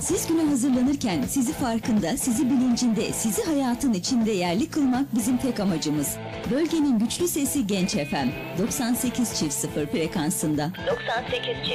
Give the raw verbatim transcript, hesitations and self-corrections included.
Siz güne hazırlanırken sizi farkında, sizi bilincinde, sizi hayatın içinde yerli kılmak bizim tek amacımız. Bölgenin güçlü sesi Genç F M doksan sekiz çift sıfır frekansında. doksan sekiz